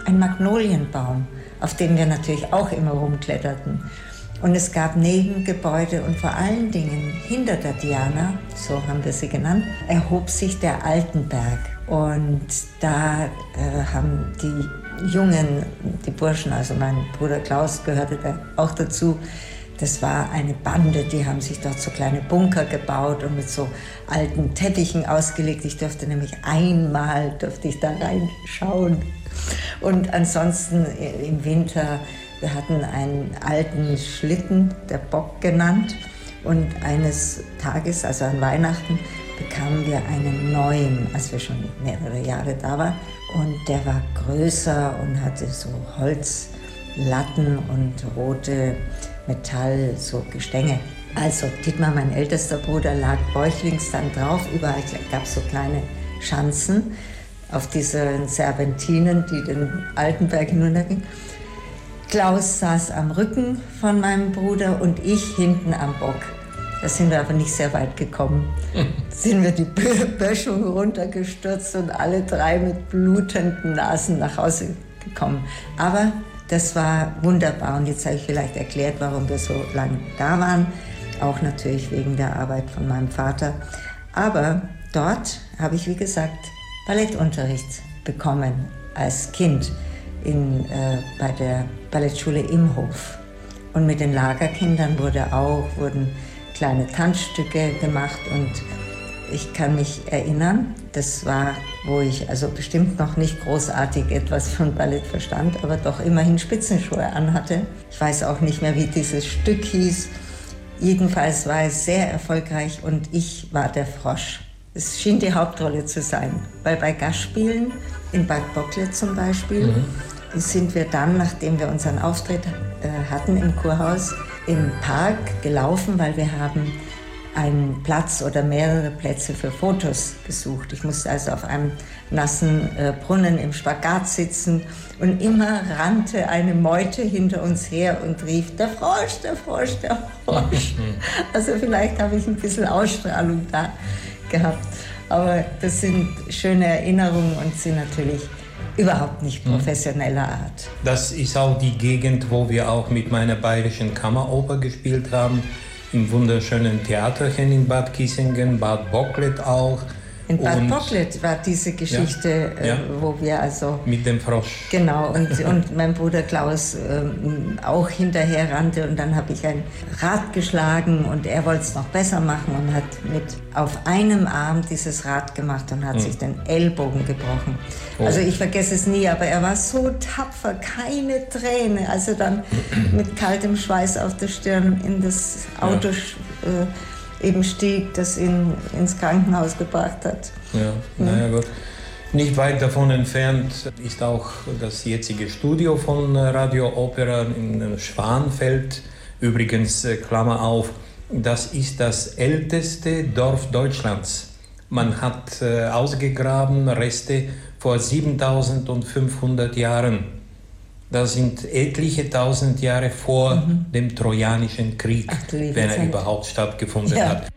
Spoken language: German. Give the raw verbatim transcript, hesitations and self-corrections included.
ein Magnolienbaum, auf dem wir natürlich auch immer rumkletterten. Und es gab Nebengebäude und vor allen Dingen hinter der Diana, so haben wir sie genannt, erhob sich der Altenberg. Und da äh, haben die Jungen, die Burschen, also mein Bruder Klaus gehörte da auch dazu, das war eine Bande, die haben sich dort so kleine Bunker gebaut und mit so alten Teppichen ausgelegt. Ich durfte nämlich einmal, durfte ich da reinschauen. Und ansonsten im Winter, wir hatten einen alten Schlitten, der Bock genannt. Und eines Tages, also an Weihnachten, bekamen wir einen neuen, als wir schon mehrere Jahre da waren. Und der war größer und hatte so Holzlatten und rote Metall, so Gestänge. Also Dietmar, mein ältester Bruder, lag bäuchlings dann drauf. Überall gab es so kleine Schanzen auf diesen Serpentinen, die den Altenberg hinuntergingen. Klaus saß am Rücken von meinem Bruder und ich hinten am Bock. Da sind wir aber nicht sehr weit gekommen. Sind wir die Böschung runtergestürzt und alle drei mit blutenden Nasen nach Hause gekommen. Aber das war wunderbar und jetzt habe ich vielleicht erklärt, warum wir so lange da waren. Auch natürlich wegen der Arbeit von meinem Vater. Aber dort habe ich, wie gesagt, Ballettunterricht bekommen als Kind in, äh, bei der Ballettschule Imhof. Und mit den Lagerkindern wurde auch, wurden kleine Tanzstücke gemacht und ich kann mich erinnern, das war, wo ich also bestimmt noch nicht großartig etwas von Ballett verstand, aber doch immerhin Spitzenschuhe anhatte. Ich weiß auch nicht mehr, wie dieses Stück hieß. Jedenfalls war es sehr erfolgreich und ich war der Frosch. Es schien die Hauptrolle zu sein, weil bei Gastspielen, in Bad Bocklet zum Beispiel, mhm. sind wir dann, nachdem wir unseren Auftritt äh, hatten im Kurhaus, im Park gelaufen, weil wir haben einen Platz oder mehrere Plätze für Fotos gesucht. Ich musste also auf einem nassen äh, Brunnen im Spagat sitzen und immer rannte eine Meute hinter uns her und rief, der Frosch, der Frosch, der Frosch. Also vielleicht habe ich ein bisschen Ausstrahlung da gehabt. Aber das sind schöne Erinnerungen und sind natürlich überhaupt nicht professioneller Art. Das ist auch die Gegend, wo wir auch mit meiner Bayerischen Kammeroper gespielt haben. Im wunderschönen Theaterchen in Bad Kissingen, Bad Bocklet auch. In Bad und, Bocklet war diese Geschichte, ja, ja. Äh, wo wir also... Mit dem Frosch. Genau, und, und mein Bruder Klaus äh, auch hinterher rannte und dann habe ich ein Rad geschlagen und er wollte es noch besser machen und hat mit auf einem Arm dieses Rad gemacht und hat hm. sich den Ellbogen gebrochen. Oh. Also ich vergesse es nie, aber er war so tapfer, keine Träne, als er dann mit kaltem Schweiß auf der Stirn in das Auto... Ja. Äh, eben stieg, das ihn ins Krankenhaus gebracht hat. Ja, naja gut. Nicht weit davon entfernt ist auch das jetzige Studio von Radio Opera in Schwanfeld. Übrigens, Klammer auf, das ist das älteste Dorf Deutschlands. Man hat äh, ausgegraben Reste vor siebentausendfünfhundert Jahren. Das sind etliche tausend Jahre vor mhm. dem Trojanischen Krieg, Ach, wenn er Zeit. überhaupt stattgefunden ja. hat.